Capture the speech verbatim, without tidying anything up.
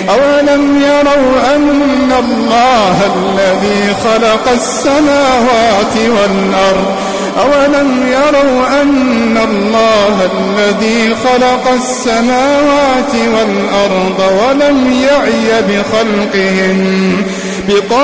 أولم يروا أن الله الذي خلق السماوات والأرض أولم يروا أن الله الذي خلق السماوات والأرض ولم يعي بخلقهن